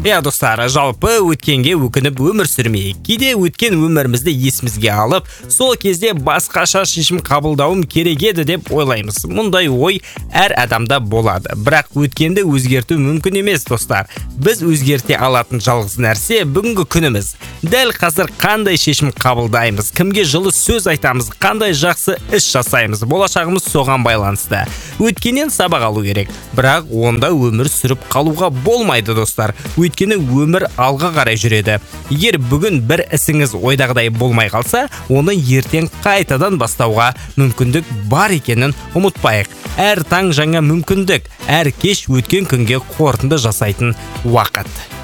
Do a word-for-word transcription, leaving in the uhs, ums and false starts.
Иә достар, жалпы өткенге өкініп өмір сүрмейік. Кейде өткен өмірімізді есімізге алып, сол кезде басқаша шешім қабылдауым керек еді деп ойлаймыз. Мұндай ой әр адамда болады. Бірақ өткенді өзгерту мүмкін емес достар. Біз өзгерте алатын жалғыз нәрсе бүгінгі күніміз. Дәл қазір қандай шешім қабылдаймыз, кімге жылы сөз айтамыз, қандай жақсы іс жасаймыз, болашағымыз соған байланысты. Өткеннен сабақ алу керек. Бірақ онда өмір сүріп қалуға болмайды достар. Өйткені өмір алға қарай жүреді. Егер бүгін бір ісіңіз ойдағыдай болмай қалса, оны ертең қайтадан бастауға мүмкіндік бар екенін ұмытпайық. Әр таң жаңа мүмкіндік, әр кеш өткен күнге қорытынды жасайтын уақыт.